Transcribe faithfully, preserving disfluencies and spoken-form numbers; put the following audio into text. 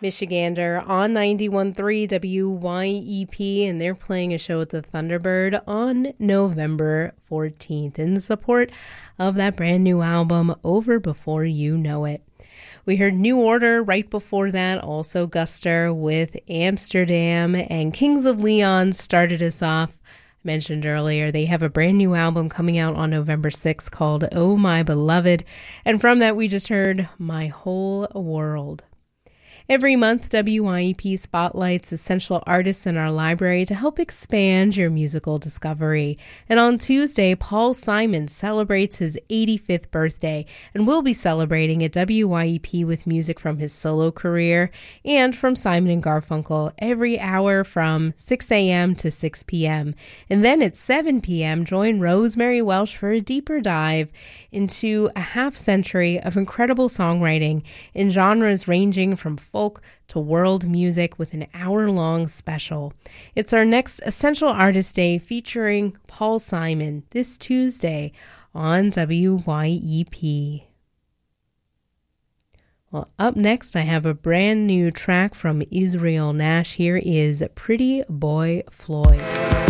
Michigander on ninety-one point three W Y E P, and they're playing a show at the Thunderbird on November fourteenth in support of that brand new album, Over Before You Know It. We heard New Order right before that, also Guster with Amsterdam, and Kings of Leon started us off. I mentioned earlier, they have a brand new album coming out on November sixth called Oh My Beloved, and from that we just heard My Whole World. Every month, W Y E P spotlights essential artists in our library to help expand your musical discovery. And on Tuesday, Paul Simon celebrates his eighty-fifth birthday, and we'll be celebrating at W Y E P with music from his solo career and from Simon and Garfunkel every hour from six a.m. to six p.m. And then at seven p.m., join Rosemary Welsh for a deeper dive into a half century of incredible songwriting in genres ranging from folk to world music with an hour-long special. It's our next Essential Artist Day featuring Paul Simon this Tuesday on W Y E P. Well, up next I have a brand new track from Israel Nash. Here is Pretty Boy Floyd.